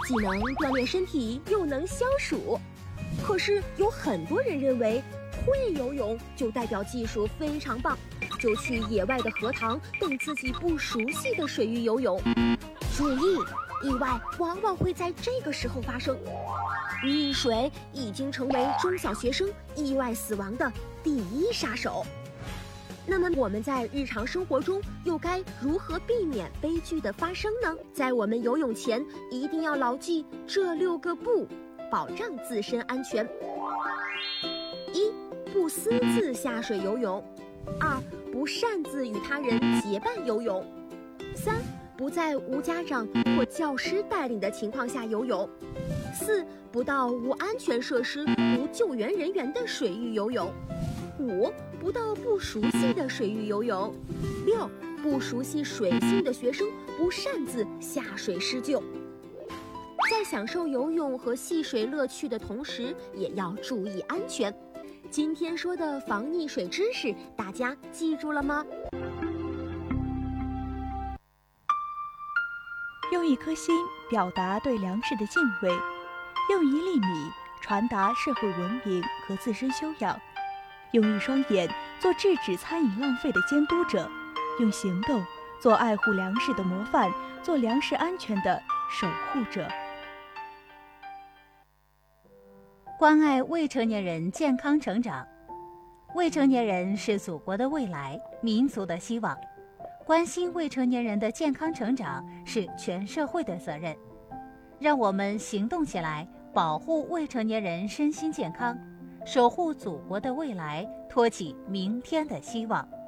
既能锻炼身体，又能消暑。可是有很多人认为，会游泳就代表技术非常棒，就去野外的河塘等自己不熟悉的水域游泳。注意，意外往往会在这个时候发生。溺水已经成为中小学生意外死亡的第一杀手。那么我们在日常生活中又该如何避免悲剧的发生呢？在我们游泳前一定要牢记这6个不，保障自身安全。1. 不私自下水游泳。2. 不擅自与他人结伴游泳。3. 不在无家长或教师带领的情况下游泳。4. 不到无安全设施、无救援人员的水域游泳。5. 不到不熟悉的水域游泳。6. 不熟悉水性的学生不擅自下水施救。在享受游泳和戏水乐趣的同时，也要注意安全。今天说的防溺水知识，大家记住了吗？ 用一颗心表达对粮食的敬畏，用1粒米传达社会文明和自身修养，用1双眼做制止餐饮浪费的监督者，用行动做爱护粮食的模范，做粮食安全的守护者。 关爱未成年人健康成长。未成年人是祖国的未来，民族的希望。关心未成年人的健康成长是全社会的责任。让我们行动起来，保护未成年人身心健康，守护祖国的未来，托起明天的希望。